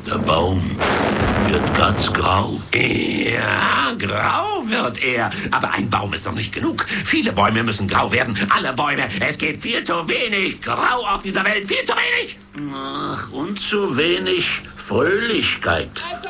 Der Baum wird ganz grau. Ja, grau wird er. Aber ein Baum ist noch nicht genug. Viele Bäume müssen grau werden. Alle Bäume. Es gibt viel zu wenig Grau auf dieser Welt. Viel zu wenig. Ach, und zu wenig Fröhlichkeit.